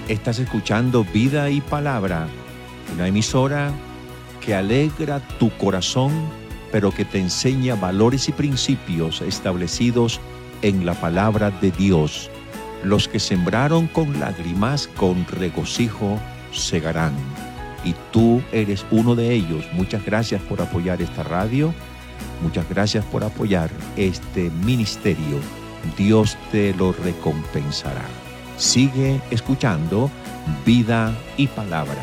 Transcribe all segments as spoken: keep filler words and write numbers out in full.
Estás escuchando Vida y Palabra, una emisora que alegra tu corazón, pero que te enseña valores y principios establecidos en la palabra de Dios. Los que sembraron con lágrimas, con regocijo segarán. Y tú eres uno de ellos. Muchas gracias por apoyar esta radio. Muchas gracias por apoyar este ministerio. Dios te lo recompensará. Sigue escuchando Vida y Palabra.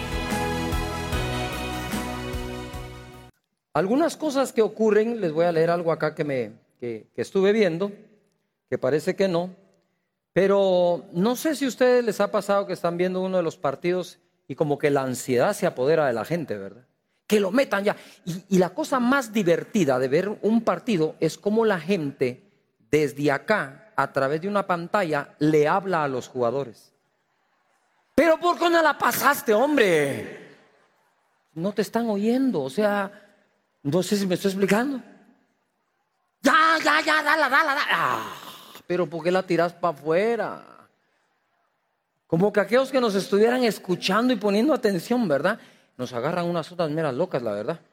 Algunas cosas que ocurren, les voy a leer algo acá que, me, que, que estuve viendo, que parece que no, pero no sé si a ustedes les ha pasado que están viendo uno de los partidos y como que la ansiedad se apodera de la gente, ¿verdad? Que lo metan ya. Y, y la cosa más divertida de ver un partido es cómo la gente desde acá, a través de una pantalla, le habla a los jugadores. Pero ¿por qué no la pasaste, hombre? No te están oyendo, o sea, no sé si me estoy explicando. Ya, ya, ya, dala, dala, dala. Ah, pero ¿por qué la tiras para afuera? Como que aquellos que nos estuvieran escuchando y poniendo atención, ¿verdad? Nos agarran unas otras meras locas, la verdad.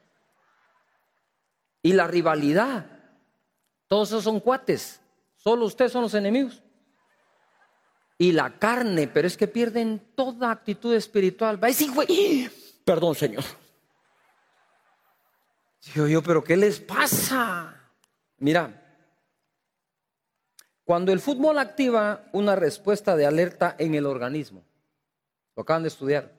Y la rivalidad, todos esos son cuates. Solo ustedes son los enemigos. Y la carne, pero es que pierden toda actitud espiritual. Va a decir, güey, perdón, Señor. Digo yo, pero ¿qué les pasa? Mira, cuando el fútbol activa una respuesta de alerta en el organismo, lo acaban de estudiar,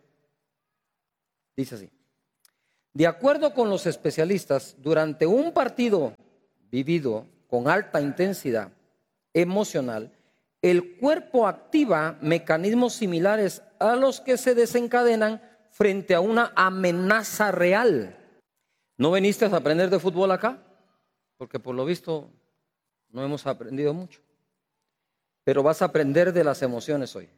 dice así: de acuerdo con los especialistas, durante un partido vivido con alta intensidad emocional, el cuerpo activa mecanismos similares a los que se desencadenan frente a una amenaza real. ¿No viniste a aprender de fútbol acá? Porque por lo visto no hemos aprendido mucho. Pero vas a aprender de las emociones hoy.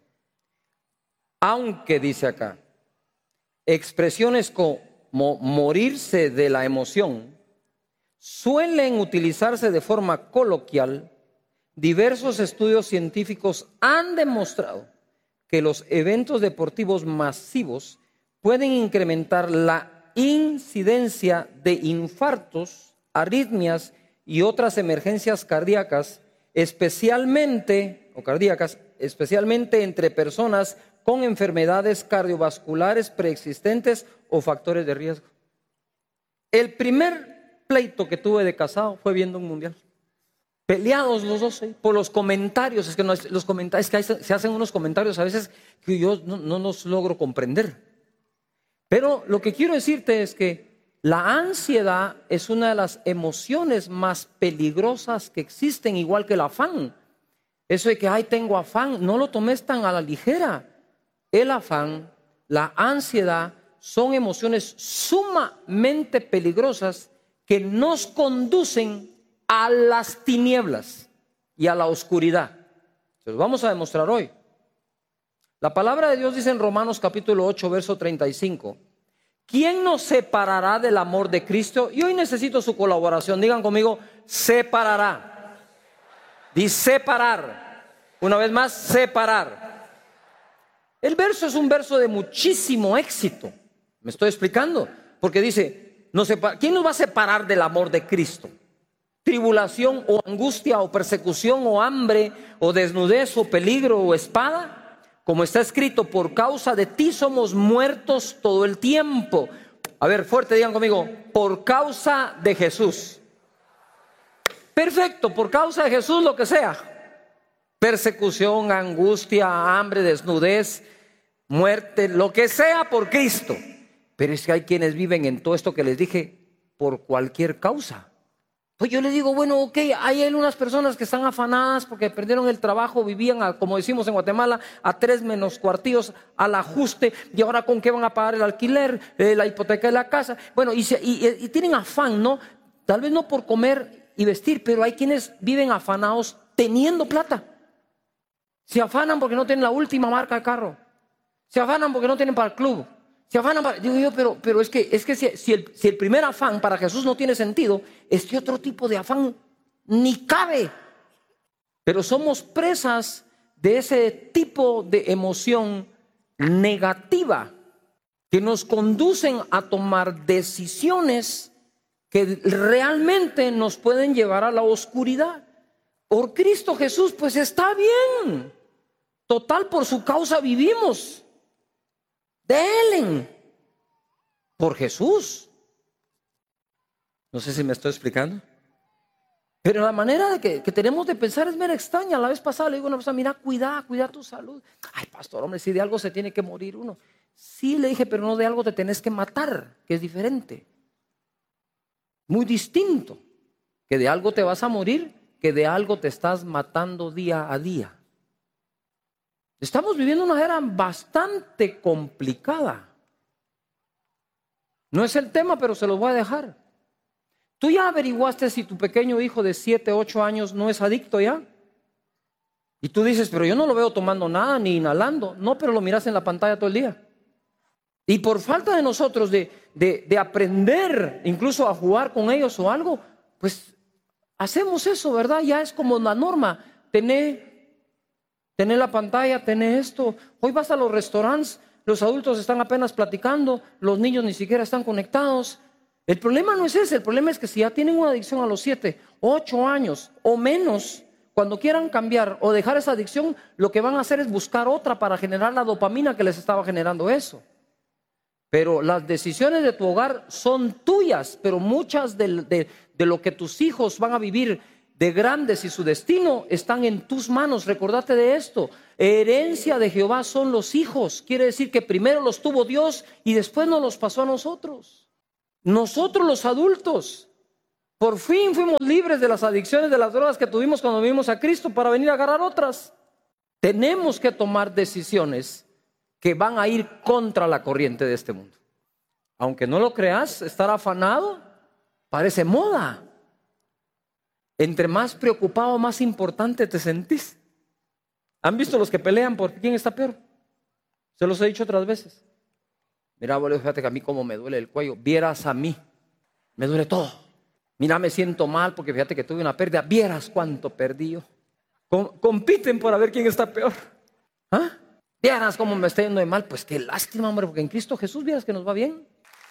Aunque, dice acá, expresiones como morirse de la emoción suelen utilizarse de forma coloquial, diversos estudios científicos han demostrado que los eventos deportivos masivos pueden incrementar la incidencia de infartos, arritmias y otras emergencias cardíacas, especialmente o cardíacas, especialmente entre personas con enfermedades cardiovasculares preexistentes o factores de riesgo. El primer pleito que tuve de casado fue viendo un mundial. Peleados los dos, ¿eh? Por los comentarios. Es que no, los comentarios, es que hay, se hacen unos comentarios a veces que yo no, no los logro comprender. Pero lo que quiero decirte es que la ansiedad es una de las emociones más peligrosas que existen, igual que el afán. Eso de que, ay, tengo afán, no lo tomes tan a la ligera. El afán, la ansiedad, son emociones sumamente peligrosas que nos conducen a las tinieblas y a la oscuridad. Se los vamos a demostrar hoy. La palabra de Dios dice en Romanos capítulo ocho, verso treinta y cinco: ¿quién nos separará del amor de Cristo? Y hoy necesito su colaboración. Digan conmigo, separará. Dice separar. Una vez más, separar. El verso es un verso de muchísimo éxito. ¿Me estoy explicando? Porque dice, no separa, ¿quién nos va a separar del amor de Cristo? ¿Tribulación o angustia o persecución o hambre o desnudez o peligro o espada? Como está escrito, por causa de ti somos muertos todo el tiempo. A ver, fuerte, digan conmigo, por causa de Jesús. Perfecto, por causa de Jesús lo que sea. Persecución, angustia, hambre, desnudez, muerte, lo que sea por Cristo. Pero es que hay quienes viven en todo esto que les dije por cualquier causa. Pues yo le digo, bueno, ok, hay unas personas que están afanadas porque perdieron el trabajo, vivían, a, como decimos en Guatemala, a tres menos cuartillos al ajuste, y ahora con qué van a pagar el alquiler, eh, la hipoteca de la casa. Bueno, y, se, y, y tienen afán, ¿no? Tal vez no por comer y vestir, pero hay quienes viven afanados teniendo plata. Se afanan porque no tienen la última marca de carro. Se afanan porque no tienen para el club. Se afanan para, digo yo, pero, pero es que, es que si, si, el, si el primer afán para Jesús no tiene sentido, este otro tipo de afán ni cabe. Pero somos presas de ese tipo de emoción negativa que nos conducen a tomar decisiones que realmente nos pueden llevar a la oscuridad. Por Cristo Jesús, pues está bien. Total, por su causa vivimos. Delen. Por Jesús. No sé si me estoy explicando. Pero la manera de que, que tenemos de pensar es mera extraña. La vez pasada le digo a una persona, mira, cuida, cuida tu salud. Ay, pastor, hombre, si de algo se tiene que morir uno. Sí, le dije, pero no de algo te tenés que matar, que es diferente. Muy distinto. Que de algo te vas a morir, que de algo te estás matando día a día. Estamos viviendo una era bastante complicada. No es el tema, pero se los voy a dejar. ¿Tú ya averiguaste si tu pequeño hijo de siete, ocho años no es adicto ya? Y tú dices, pero yo no lo veo tomando nada ni inhalando. No, pero lo miras en la pantalla todo el día. Y por falta de nosotros de, de, de aprender incluso a jugar con ellos o algo, pues hacemos eso, ¿verdad? Ya es como la norma. Tener, tener la pantalla, tener esto. Hoy vas a los restaurantes, los adultos están apenas platicando, los niños ni siquiera están conectados. El problema no es ese, el problema es que si ya tienen una adicción a los siete, ocho años o menos, cuando quieran cambiar o dejar esa adicción, lo que van a hacer es buscar otra para generar la dopamina que les estaba generando eso. Pero las decisiones de tu hogar son tuyas, pero muchas de, de, de lo que tus hijos van a vivir de grandes y su destino están en tus manos. Recordate de esto, herencia de Jehová son los hijos. Quiere decir que primero los tuvo Dios y después nos los pasó a nosotros. Nosotros los adultos, por fin fuimos libres de las adicciones, de las drogas que tuvimos cuando vivimos a Cristo para venir a agarrar otras. Tenemos que tomar decisiones que van a ir contra la corriente de este mundo. Aunque no lo creas, estar afanado parece moda. Entre más preocupado, más importante te sentís. ¿Han visto los que pelean por quién está peor? Se los he dicho otras veces. Mira, abuelo, fíjate que a mí como me duele el cuello. Vieras a mí, me duele todo. Mira, me siento mal porque fíjate que tuve una pérdida. Vieras cuánto perdí yo. Com- compiten por a ver quién está peor. ¿Ah? Vieras cómo me está yendo de mal. Pues qué lástima, hombre, porque en Cristo Jesús vieras que nos va bien.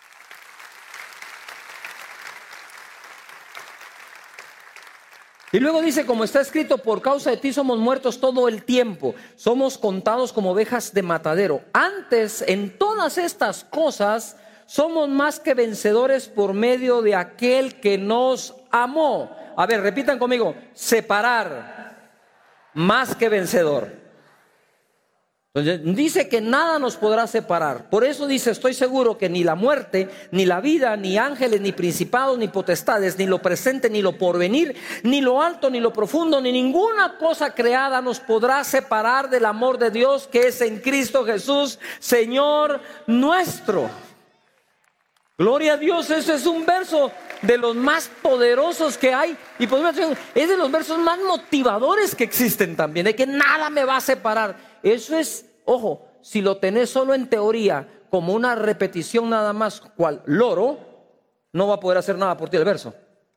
Y luego dice, como está escrito, por causa de ti somos muertos todo el tiempo. Somos contados como ovejas de matadero. Antes, en todas estas cosas, somos más que vencedores por medio de aquel que nos amó. A ver, repitan conmigo. Separar. Más que vencedor. Entonces dice que nada nos podrá separar. Por eso dice, estoy seguro que ni la muerte, ni la vida, ni ángeles, ni principados, ni potestades, ni lo presente, ni lo porvenir, ni lo alto, ni lo profundo, ni ninguna cosa creada nos podrá separar del amor de Dios que es en Cristo Jesús, Señor nuestro. Gloria a Dios, ese es un verso de los más poderosos que hay. Y podemos decir, es de los versos más motivadores que existen también, de que nada me va a separar. Eso es, ojo, si lo tenés solo en teoría, como una repetición nada más, cual loro, no va a poder hacer nada por ti el verso.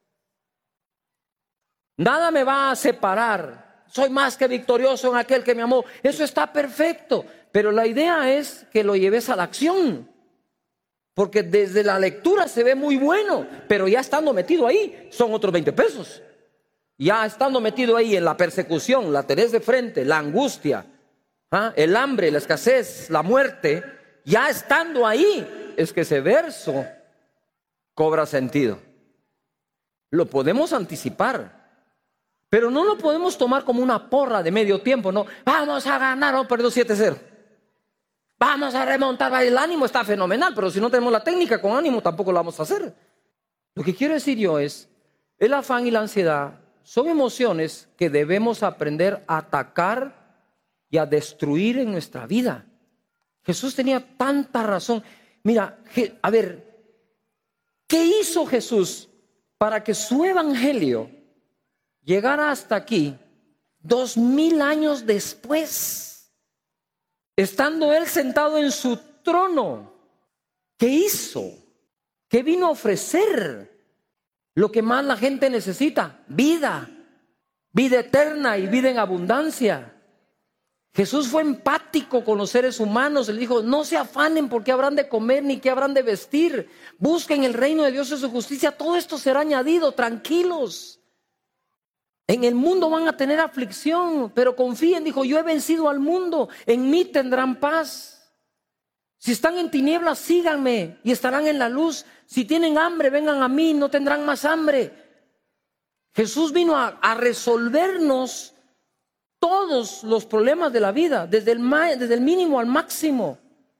Nada me va a separar. Soy más que victorioso en aquel que me amó. Eso está perfecto. Pero la idea es que lo lleves a la acción. Porque desde la lectura se ve muy bueno, pero ya estando metido ahí, son otros veinte pesos. Ya estando metido ahí en la persecución, la tenés de frente, la angustia, ¿ah? el hambre, la escasez, la muerte, ya estando ahí, es que ese verso cobra sentido. Lo podemos anticipar, pero no lo podemos tomar como una porra de medio tiempo, no, vamos a ganar, no, perdió siete cero. Vamos a remontar, el ánimo está fenomenal, pero si no tenemos la técnica con ánimo tampoco lo vamos a hacer. Lo que quiero decir yo es, el afán y la ansiedad son emociones que debemos aprender a atacar y a destruir en nuestra vida. Jesús tenía tanta razón. Mira, a ver, ¿qué hizo Jesús para que su evangelio llegara hasta aquí dos mil años después? Estando él sentado en su trono, ¿qué hizo? ¿Qué vino a ofrecer? Lo que más la gente necesita, vida, vida eterna y vida en abundancia. Jesús fue empático con los seres humanos. Él dijo, no se afanen por qué habrán de comer ni qué habrán de vestir. Busquen el reino de Dios y su justicia. Todo esto será añadido, tranquilos. En el mundo van a tener aflicción, pero confíen, dijo, yo he vencido al mundo. En mí tendrán paz. Si están en tinieblas, síganme y estarán en la luz. Si tienen hambre, vengan a mí, no tendrán más hambre. Jesús vino a, a resolvernos todos los problemas de la vida, desde el, desde el mínimo al máximo.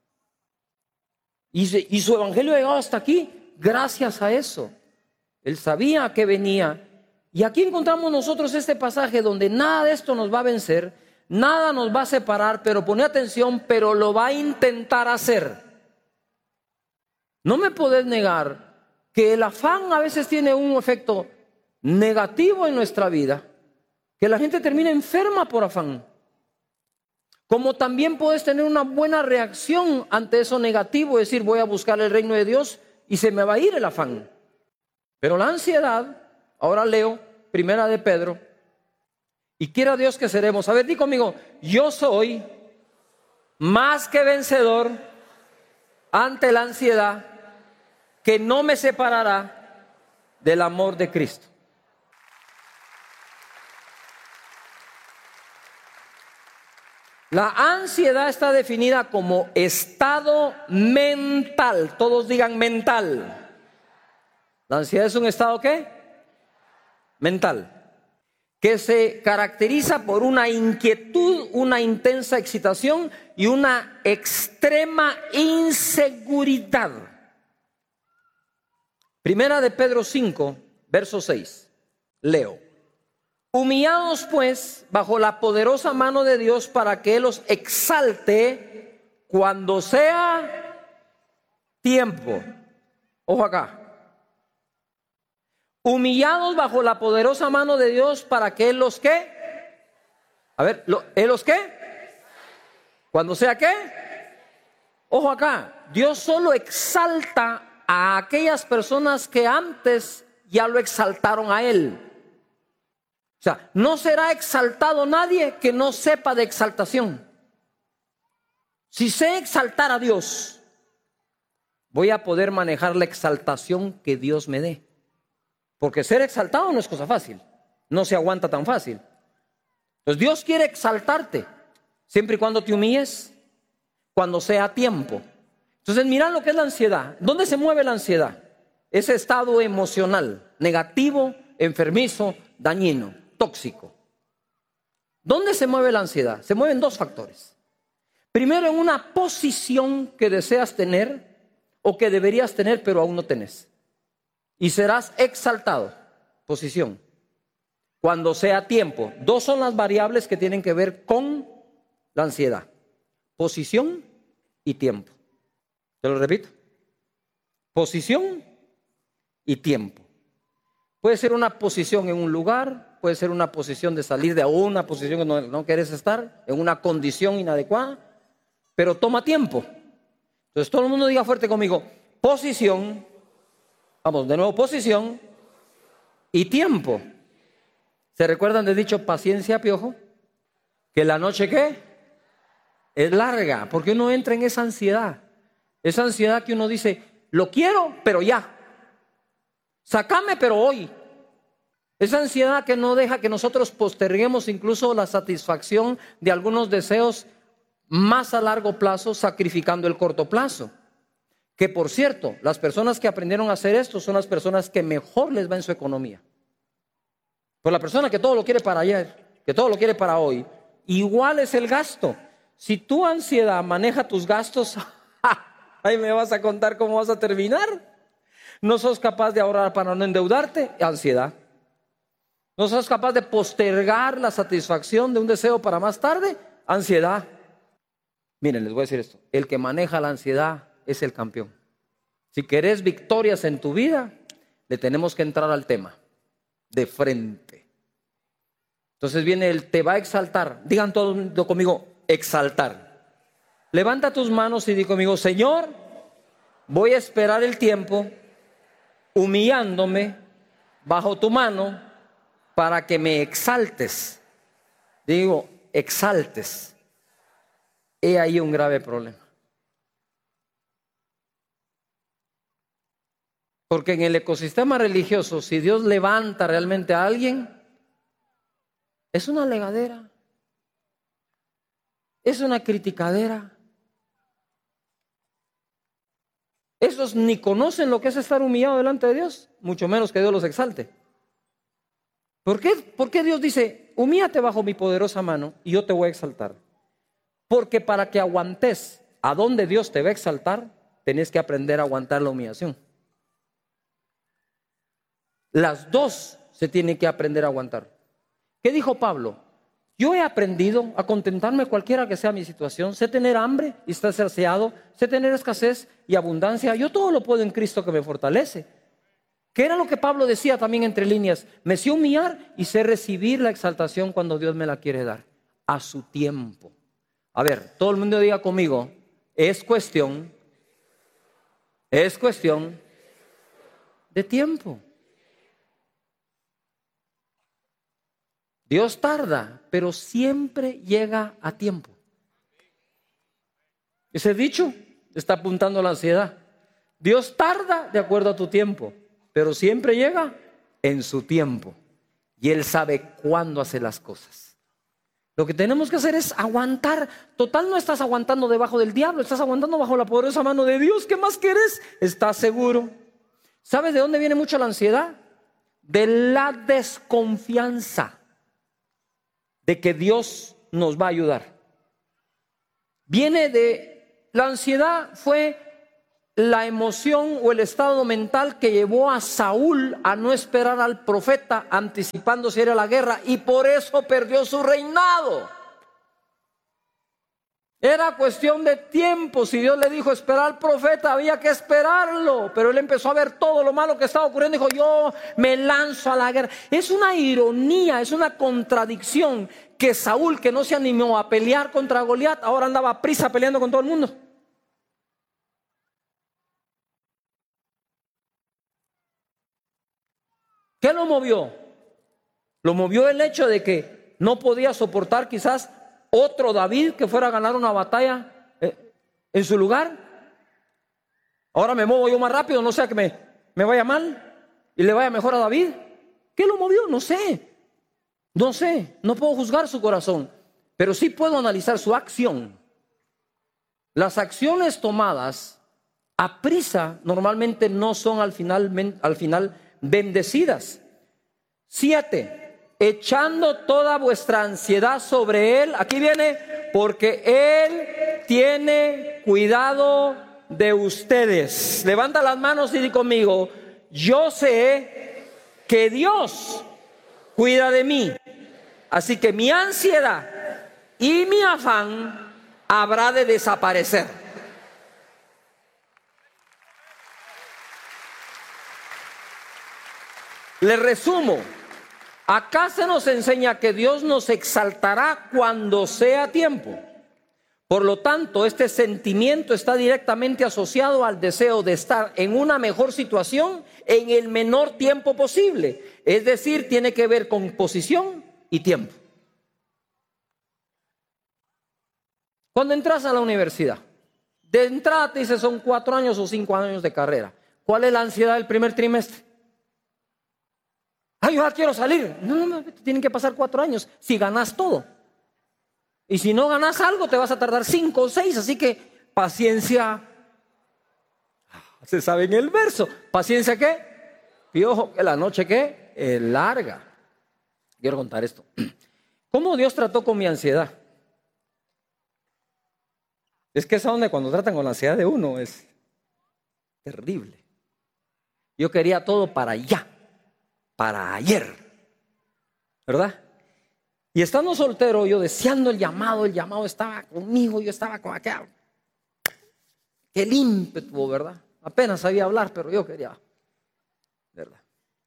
Y, se, y su evangelio ha llegado hasta aquí gracias a eso. Él sabía que venía. Y aquí encontramos nosotros este pasaje donde nada de esto nos va a vencer, nada nos va a separar, pero pone atención, pero lo va a intentar hacer. No me podés negar que el afán a veces tiene un efecto negativo en nuestra vida, que la gente termina enferma por afán. Como también puedes tener una buena reacción ante eso negativo, es decir, voy a buscar el reino de Dios y se me va a ir el afán. Pero la ansiedad, ahora leo Primera de Pedro, y quiera Dios que seremos. A ver, di conmigo, yo soy más que vencedor ante la ansiedad, que no me separará del amor de Cristo. La ansiedad está definida como estado mental. Todos digan mental. La ansiedad es un estado ¿qué? Mental. Que se caracteriza por una inquietud, una intensa excitación y una extrema inseguridad. Primera de Pedro cinco, verso seis. Leo. Humillados pues bajo la poderosa mano de Dios para que Él los exalte cuando sea tiempo. Ojo acá. Humillados bajo la poderosa mano de Dios para que Él los ¿qué? A ver, ¿Él los qué? Cuando sea ¿qué? Ojo acá. Dios solo exalta a aquellas personas que antes ya lo exaltaron a Él. O sea, no será exaltado nadie que no sepa de exaltación. Si sé exaltar a Dios, voy a poder manejar la exaltación que Dios me dé. Porque ser exaltado no es cosa fácil, no se aguanta tan fácil. Pues Dios quiere exaltarte, siempre y cuando te humilles, cuando sea tiempo. Entonces, mirad lo que es la ansiedad. ¿Dónde se mueve la ansiedad? Ese estado emocional, negativo, enfermizo, dañino, tóxico. ¿Dónde se mueve la ansiedad? Se mueven dos factores. Primero, en una posición que deseas tener o que deberías tener, pero aún no tenés. Y serás exaltado. Posición. Cuando sea tiempo. Dos son las variables que tienen que ver con la ansiedad. Posición y tiempo. Te lo repito. Posición y tiempo. Puede ser una posición en un lugar, puede ser una posición de salir de una posición en donde no quieres estar, en una condición inadecuada, pero toma tiempo. Entonces todo el mundo diga fuerte conmigo, posición, vamos, de nuevo, posición y tiempo. ¿Se recuerdan del dicho paciencia, piojo? Que la noche ¿qué? Es larga, porque uno entra en esa ansiedad. Esa ansiedad que uno dice, lo quiero, pero ya. Sácame, pero hoy. Esa ansiedad que no deja que nosotros posterguemos incluso la satisfacción de algunos deseos más a largo plazo, sacrificando el corto plazo. Que por cierto, las personas que aprendieron a hacer esto son las personas que mejor les va en su economía. Por la persona que todo lo quiere para ayer, que todo lo quiere para hoy, igual es el gasto. Si tu ansiedad maneja tus gastos, ahí me vas a contar cómo vas a terminar. No sos capaz de ahorrar para no endeudarte, ansiedad. No sos capaz de postergar la satisfacción de un deseo para más tarde, ansiedad. Miren, les voy a decir esto, el que maneja la ansiedad es el campeón. Si querés victorias en tu vida, le tenemos que entrar al tema, de frente. Entonces viene el te va a exaltar. Digan todos conmigo, exaltar. Levanta tus manos y di conmigo, Señor, voy a esperar el tiempo humillándome bajo tu mano para que me exaltes. Digo, exaltes. he ahí un grave problema. Porque en el ecosistema religioso, si Dios levanta realmente a alguien, es una legadera, es una criticadera. Esos ni conocen lo que es estar humillado delante de Dios, mucho menos que Dios los exalte. ¿Por qué? ¿Por qué Dios dice, humíllate bajo mi poderosa mano y yo te voy a exaltar? Porque para que aguantes a donde Dios te va a exaltar, tenés que aprender a aguantar la humillación. Las dos se tienen que aprender a aguantar. ¿Qué dijo Pablo? Yo he aprendido a contentarme cualquiera que sea mi situación. Sé tener hambre y estar saciado. Sé tener escasez y abundancia. Yo todo lo puedo en Cristo que me fortalece. ¿Qué era lo que Pablo decía también entre líneas? Me sé humillar y sé recibir la exaltación cuando Dios me la quiere dar. A su tiempo. A ver, todo el mundo diga conmigo. Es cuestión. Es cuestión de tiempo. Dios tarda, pero siempre llega a tiempo. Ese dicho está apuntando a la ansiedad. Dios tarda de acuerdo a tu tiempo, pero siempre llega en su tiempo. Y Él sabe cuándo hace las cosas. Lo que tenemos que hacer es aguantar. Total, no estás aguantando debajo del diablo, estás aguantando bajo la poderosa mano de Dios. ¿Qué más quieres? ¿Estás seguro? ¿Sabes de dónde viene mucho la ansiedad? De la desconfianza de que Dios nos va a ayudar. Viene de la ansiedad, fue la emoción o el estado mental que llevó a Saúl a no esperar al profeta, anticipándose ir a la guerra, y por eso perdió su reinado. Era cuestión de tiempo. Si Dios le dijo esperar al profeta, había que esperarlo. Pero él empezó a ver todo lo malo que estaba ocurriendo y dijo, yo me lanzo a la guerra. Es una ironía, es una contradicción que Saúl, que no se animó a pelear contra Goliat, ahora andaba a prisa peleando con todo el mundo. ¿Qué lo movió? Lo movió el hecho de que no podía soportar quizás otro David que fuera a ganar una batalla eh, en su lugar. Ahora me muevo yo más rápido, no sea que me, me vaya mal y le vaya mejor a David. ¿Qué lo movió? No sé. No sé, no puedo juzgar su corazón, pero sí puedo analizar su acción. Las acciones tomadas a prisa normalmente no son al final, al final bendecidas. Siete. Echando toda vuestra ansiedad sobre Él. Aquí viene, porque Él tiene cuidado de ustedes. Levanta las manos y di conmigo, yo sé que Dios cuida de mí. Así que mi ansiedad y mi afán habrá de desaparecer. Le resumo. Acá se nos enseña que Dios nos exaltará cuando sea tiempo. Por lo tanto, este sentimiento está directamente asociado al deseo de estar en una mejor situación en el menor tiempo posible. Es decir, tiene que ver con posición y tiempo. Cuando entras a la universidad, de entrada te dice son cuatro años o cinco años de carrera. ¿Cuál es la ansiedad del primer trimestre? Ay, yo ya quiero salir. No, no, no, tienen que pasar cuatro años si ganas todo. Y si no ganas algo, te vas a tardar cinco o seis. Así que paciencia. Se sabe en el verso. ¿Paciencia qué? Y ojo, que la noche qué? Es larga. Quiero contar esto. ¿Cómo Dios trató con mi ansiedad? Es que esa onda cuando tratan con la ansiedad de uno es terrible. Yo quería todo para allá. Para ayer, ¿verdad? Y estando soltero, yo deseando el llamado, el llamado estaba conmigo, yo estaba con aquel, qué ímpetu, ¿verdad? Apenas sabía hablar, pero yo quería, ¿verdad?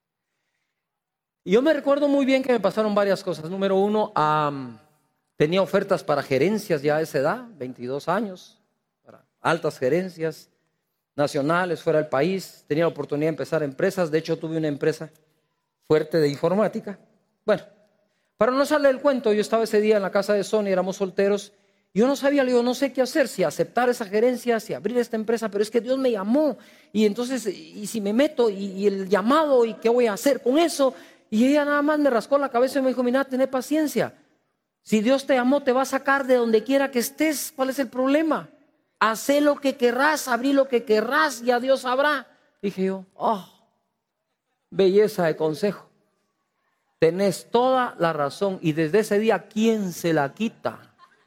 Y yo me recuerdo muy bien que me pasaron varias cosas. Número uno, um, tenía ofertas para gerencias ya a esa edad, veintidós años, para altas gerencias nacionales, fuera del país. Tenía la oportunidad de empezar empresas, de hecho tuve una empresa fuerte de informática. Bueno, para no sale el cuento, yo estaba ese día en la casa de Sony, éramos solteros, Yo no sabía, le digo, no sé qué hacer, si aceptar esa gerencia, si abrir esta empresa, pero es que Dios me llamó. Y entonces, y si me meto, y, y el llamado, y qué voy a hacer con eso. Y ella nada más me rascó la cabeza y me dijo, mira, tené paciencia. Si Dios te llamó, te va a sacar de donde quiera que estés. ¿Cuál es el problema? Hacé lo que querrás, abrí lo que querrás, ya Dios sabrá. Dije yo, oh, belleza de consejo. Tenés toda la razón. Y desde ese día, ¿quién se la quita?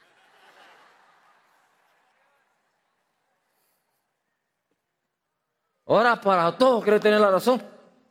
Ahora para todo quiere tener la razón.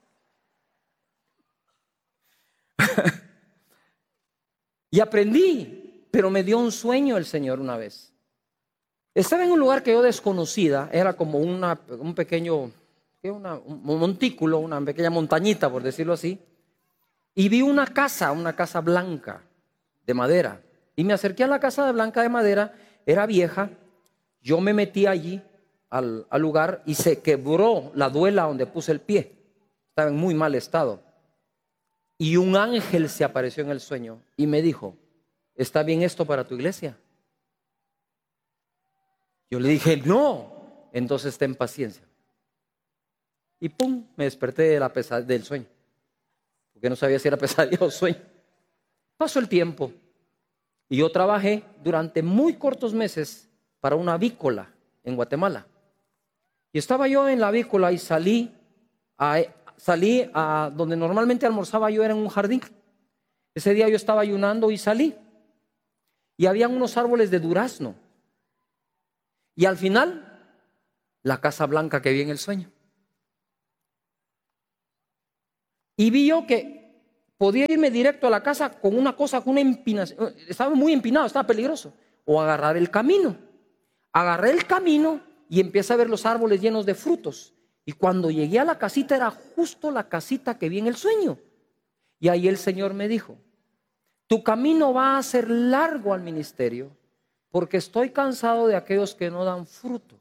Y aprendí, pero me dio un sueño el Señor una vez. Estaba en un lugar que yo desconocida, era como una, un pequeño, una, un montículo, una pequeña montañita, por decirlo así. Y vi una casa, una casa blanca de madera. Y me acerqué a la casa de blanca de madera, era vieja. Yo me metí allí al, al lugar y se quebró la duela donde puse el pie. Estaba en muy mal estado. Y un ángel se apareció en el sueño y me dijo, ¿está bien esto para tu iglesia? Yo le dije, no. Entonces ten paciencia. Y pum, me desperté de la pesad- del sueño. Porque no sabía si era pesadilla o sueño. Pasó el tiempo y yo trabajé durante muy cortos meses para una avícola en Guatemala. Y estaba yo en la avícola y salí a, salí a donde normalmente almorzaba yo, era en un jardín. Ese día yo estaba ayunando y salí. Y había unos árboles de durazno. Y al final, la casa blanca que vi en el sueño. Y vi yo que podía irme directo a la casa con una cosa, con una empinación. Estaba muy empinado, estaba peligroso. O agarrar el camino. Agarré el camino y empecé a ver los árboles llenos de frutos. Y cuando llegué a la casita era justo la casita que vi en el sueño. Y ahí el Señor me dijo, tu camino va a ser largo al ministerio porque estoy cansado de aquellos que no dan fruto.